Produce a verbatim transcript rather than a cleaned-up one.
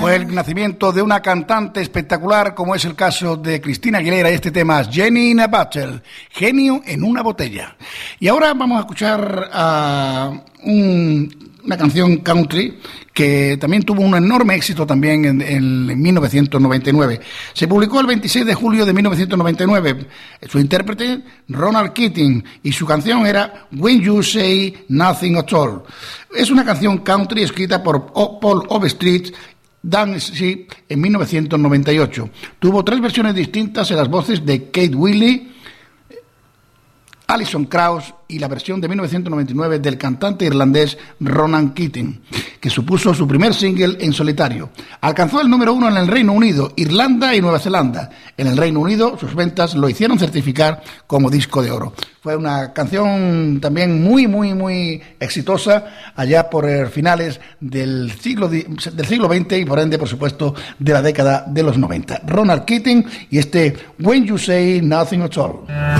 Fue el nacimiento de una cantante espectacular, como es el caso de Cristina Aguilera. Este tema es Jenny in a Bottle, genio en una botella. Y ahora vamos a escuchar a un, una canción country que también tuvo un enorme éxito también en, en, en mil novecientos noventa y nueve. Se publicó el veintiséis de julio de mil novecientos noventa y nueve. Su intérprete, Ronan Keating, y su canción era When You Say Nothing at All. Es una canción country escrita por Paul Overstreet, Dan Sheep, en mil novecientos noventa y ocho. Tuvo tres versiones distintas en las voces de Kate Wiley, Alison Krauss y la versión de mil novecientos noventa y nueve del cantante irlandés Ronan Keating, que supuso su primer single en solitario. Alcanzó el número uno en el Reino Unido, Irlanda y Nueva Zelanda. En el Reino Unido sus ventas lo hicieron certificar como disco de oro. Fue una canción también muy, muy, muy exitosa allá por finales del siglo, del siglo veinte y por ende, por supuesto, de la década de los noventa. Ronan Keating y este When You Say Nothing at All.